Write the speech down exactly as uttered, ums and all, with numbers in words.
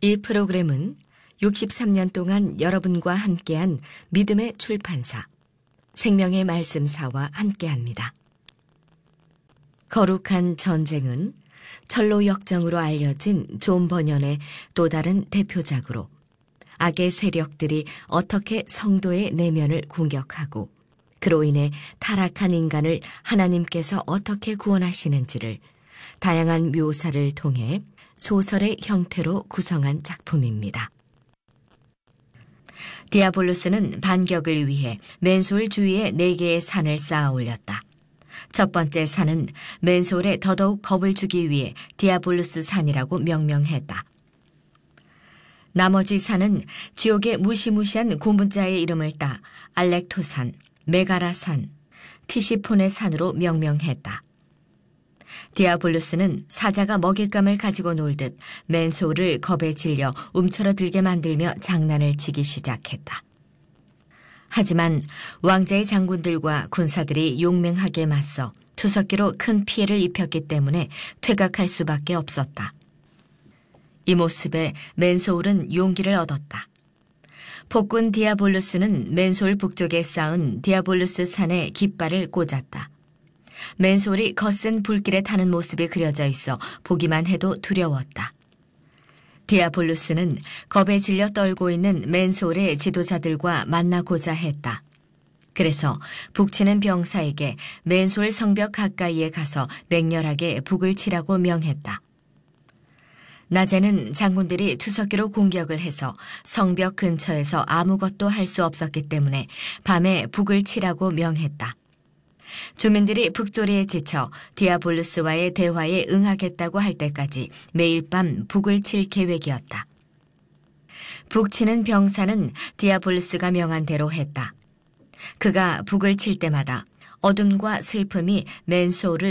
이 프로그램은 육십삼 년 동안 여러분과 함께한 믿음의 출판사, 생명의 말씀사와 함께합니다. 거룩한 전쟁은 철로 역정으로 알려진 존 버년의 또 다른 대표작으로 악의 세력들이 어떻게 성도의 내면을 공격하고 그로 인해 타락한 인간을 하나님께서 어떻게 구원하시는지를 다양한 묘사를 통해 소설의 형태로 구성한 작품입니다. 디아볼루스는 반격을 위해 맨솔 주위에 네 개의 산을 쌓아 올렸다. 첫 번째 산은 맨솔에 더더욱 겁을 주기 위해 디아볼루스 산이라고 명명했다. 나머지 산은 지옥의 무시무시한 고문자의 이름을 따 알렉토산, 메가라산, 티시폰의 산으로 명명했다. 디아볼루스는 사자가 먹잇감을 가지고 놀듯 맨솔을 겁에 질려 움츠러들게 만들며 장난을 치기 시작했다. 하지만 왕자의 장군들과 군사들이 용맹하게 맞서 투석기로 큰 피해를 입혔기 때문에 퇴각할 수밖에 없었다. 이 모습에 맨솔은 용기를 얻었다. 폭군 디아볼루스는 맨솔 북쪽에 쌓은 디아볼루스 산에 깃발을 꽂았다. 맨솔이 거센 불길에 타는 모습이 그려져 있어 보기만 해도 두려웠다. 디아볼루스는 겁에 질려 떨고 있는 맨솔의 지도자들과 만나고자 했다. 그래서 북치는 병사에게 맨솔 성벽 가까이에 가서 맹렬하게 북을 치라고 명했다. 낮에는 장군들이 투석기로 공격을 해서 성벽 근처에서 아무것도 할 수 없었기 때문에 밤에 북을 치라고 명했다. 주민들이 북소리에 지쳐 디아볼루스와의 대화에 응하겠다고 할 때까지 매일 밤 북을 칠 계획이었다. 북치는 병사는 디아볼루스가 명한 대로 했다. 그가 북을 칠 때마다 어둠과 슬픔이 맨솔을